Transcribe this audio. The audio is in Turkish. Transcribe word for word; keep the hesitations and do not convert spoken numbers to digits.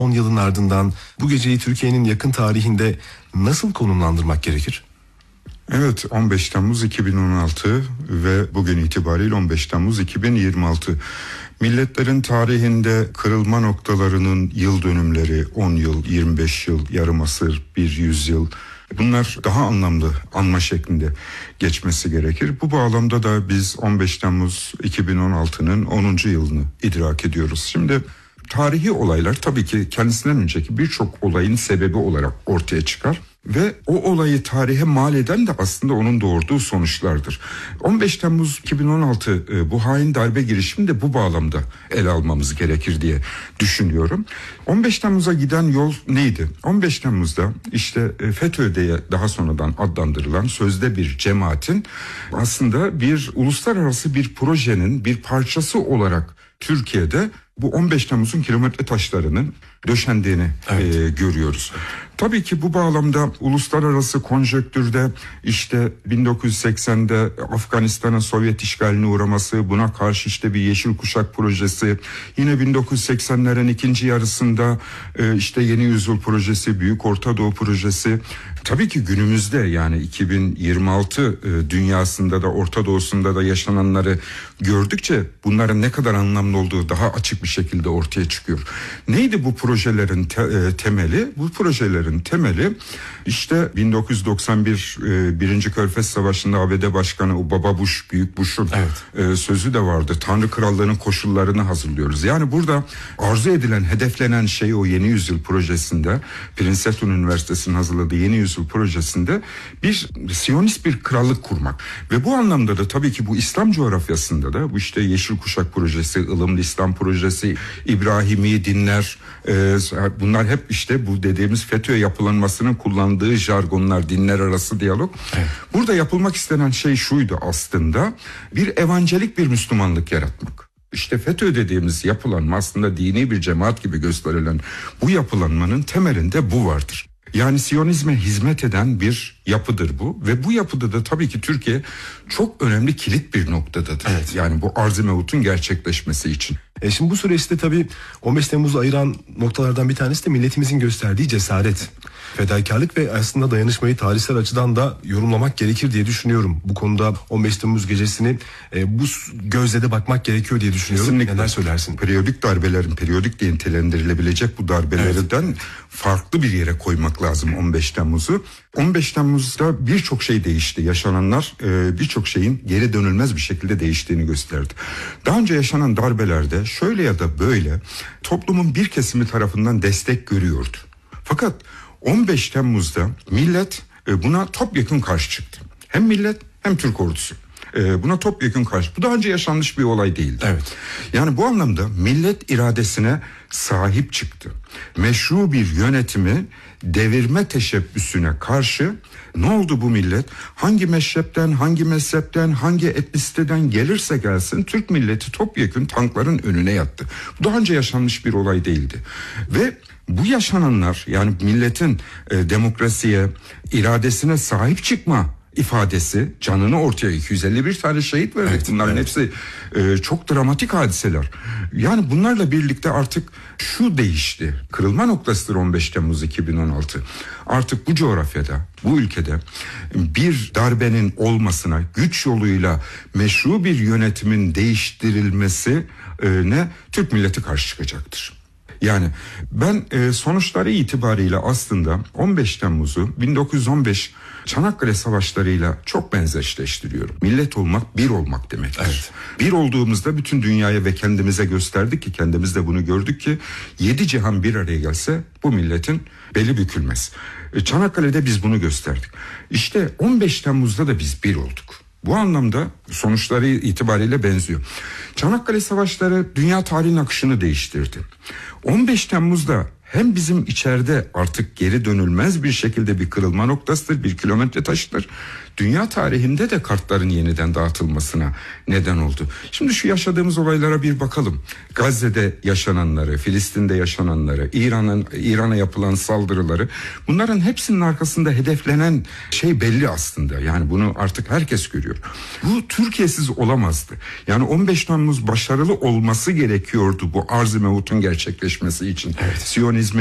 on yılın ardından bu geceyi Türkiye'nin yakın tarihinde nasıl konumlandırmak gerekir? Evet, on beş Temmuz iki bin on altı ve bugün itibariyle on beş Temmuz iki bin yirmi altı. Milletlerin tarihinde kırılma noktalarının yıl dönümleri on yıl, yirmi beş yıl, yarım asır, bir yüzyıl. Bunlar daha anlamlı anma şeklinde geçmesi gerekir. Bu bağlamda da biz on beş Temmuz iki bin on altının onuncu yılını idrak ediyoruz. Şimdi tarihi olaylar tabii ki kendisinden önceki birçok olayın sebebi olarak ortaya çıkar. Ve o olayı tarihe mal eden de aslında onun doğurduğu sonuçlardır. on beş Temmuz iki bin on altı bu hain darbe girişimini de bu bağlamda ele almamız gerekir diye düşünüyorum. on beş Temmuz'a giden yol neydi? on beş Temmuz'da işte FETÖ diye daha sonradan adlandırılan sözde bir cemaatin aslında bir uluslararası bir projenin bir parçası olarak Türkiye'de bu on beş Temmuz'un kilometre taşlarının döşendiğini evet. e, görüyoruz. Tabii ki bu bağlamda uluslararası konjonktürde işte bin dokuz yüz seksende Afganistan'ın Sovyet işgaline uğraması, buna karşı işte bir Yeşil Kuşak projesi, yine bin dokuz yüz seksenlerin ikinci yarısında e, işte Yeni Yüzyıl projesi, Büyük Orta Doğu projesi. Tabii ki günümüzde yani iki bin yirmi altı e, dünyasında da Orta Doğu'sunda da yaşananları gördükçe bunların ne kadar anlamlı olduğu daha açık bir şekilde ortaya çıkıyor. Neydi bu projelerin te, e, temeli? Bu projelerin temeli işte bin dokuz yüz doksan bir e, Birinci Körfez Savaşı'nda A B D Başkanı o Baba Bush, Büyük Bush'un evet. e, sözü de vardı. Tanrı Krallığı'nın koşullarını hazırlıyoruz. Yani burada arzu edilen, hedeflenen şey o Yeni Yüzyıl projesinde, Princeton Üniversitesi'nin hazırladığı Yeni Yüzyıl projesinde bir Siyonist bir krallık kurmak. Ve bu anlamda da tabii ki bu İslam coğrafyasında da bu işte Yeşil Kuşak projesi, ılımlı İslam projesi, İbrahimi dinler, e, bunlar hep işte bu dediğimiz FETÖ yapılanmasının kullandığı jargonlar, dinler arası diyalog. Evet. Burada yapılmak istenen şey şuydu aslında, bir evangelik bir Müslümanlık yaratmak. İşte FETÖ dediğimiz yapılanma aslında dini bir cemaat gibi gösterilen bu yapılanmanın temelinde bu vardır. Yani Siyonizme hizmet eden bir yapıdır bu ve bu yapıda da tabii ki Türkiye çok önemli kilit bir noktadadır. Evet. Yani bu Arz-ı Mevut'un gerçekleşmesi için. E şimdi bu süreçte tabii on beş Temmuz'u ayıran noktalardan bir tanesi de milletimizin gösterdiği cesaret, fedakarlık ve aslında dayanışmayı tarihsel açıdan da yorumlamak gerekir diye düşünüyorum. Bu konuda on beş Temmuz gecesini e, bu gözle de bakmak gerekiyor diye düşünüyorum. Kesinlikle. Neler söylersin? Periyodik darbelerin, periyodik diye nitelendirilebilecek bu darbelerden evet. farklı bir yere koymak lazım on beş Temmuz'u. on beş Temmuz'da birçok şey değişti. Yaşananlar e, birçok şeyin geri dönülmez bir şekilde değiştiğini gösterdi. Daha önce yaşanan darbelerde şöyle ya da böyle toplumun bir kesimi tarafından destek görüyordu. Fakat on beş Temmuz'da millet e, buna topyekun karşı çıktı. Hem millet hem Türk ordusu. E, buna topyekun karşı. Bu daha önce yaşanmış bir olay değildi. Evet. Yani bu anlamda millet iradesine sahip çıktı. Meşru bir yönetimi devirme teşebbüsüne karşı ne oldu bu millet? Hangi meşrepten, hangi mezhepten, hangi etnisiteden gelirse gelsin Türk milleti topyekun tankların önüne yattı. Bu daha önce yaşanmış bir olay değildi. Ve bu yaşananlar yani milletin e, demokrasiye, iradesine sahip çıkma ifadesi canını ortaya iki yüz elli bir tane şehit verdik. Evet, bunların evet. hepsi e, çok dramatik hadiseler. Yani bunlarla birlikte artık şu değişti. Kırılma noktasıdır on beş Temmuz iki bin on altı. Artık bu coğrafyada, bu ülkede bir darbenin olmasına, güç yoluyla meşru bir yönetimin değiştirilmesi e, ne Türk milleti karşı çıkacaktır. Yani ben e, sonuçları itibariyle aslında on beş Temmuz'u bin dokuz yüz on beş Çanakkale Savaşları'yla çok benzeşleştiriyorum. Millet olmak, bir olmak demektir. Evet. Bir olduğumuzda bütün dünyaya ve kendimize gösterdik ki, kendimiz de bunu gördük ki yedi cihan bir araya gelse bu milletin beli bükülmez. E, Çanakkale'de biz bunu gösterdik. İşte on beş Temmuz'da da biz bir olduk. Bu anlamda sonuçları itibariyle benziyor. Çanakkale Savaşları dünya tarihinin akışını değiştirdi. on beş Temmuz'da hem bizim içeride artık geri dönülmez bir şekilde bir kırılma noktasıdır, bir kilometre taşıdır. Dünya tarihinde de kartların yeniden dağıtılmasına neden oldu. Şimdi şu yaşadığımız olaylara bir bakalım. Gazze'de yaşananları, Filistin'de yaşananları, İran'ın İran'a yapılan saldırıları, bunların hepsinin arkasında hedeflenen şey belli aslında. Yani bunu artık herkes görüyor. Bu Türkiye'siz olamazdı. Yani on beş Temmuz başarılı olması gerekiyordu bu Arz-ı Mevut'un gerçekleşmesi için. Evet. Siyonizm